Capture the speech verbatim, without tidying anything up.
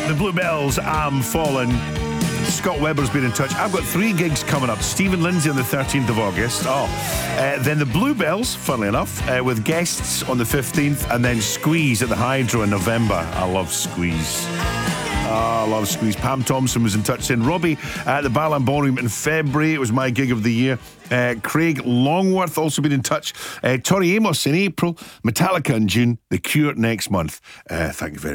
The Bluebells, I'm Fallen. Scott Webber's been in touch. I've got three gigs coming up. Stephen Lindsay on the thirteenth of August. Oh, uh, then the Bluebells, funnily enough, uh, with guests on the fifteenth, and then Squeeze at the Hydro in November. I love Squeeze. Oh, I love Squeeze. Pam Thompson was in touch saying Robbie at the Balan Ballroom in February. It was my gig of the year. Uh, Craig Longworth also been in touch. Uh, Tori Amos in April. Metallica in June. The Cure next month. Uh, thank you very much.